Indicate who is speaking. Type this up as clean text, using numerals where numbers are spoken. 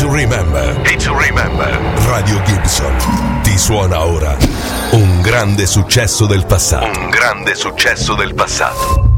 Speaker 1: to remember. Radio Gibson ti suona ora un grande successo del passato.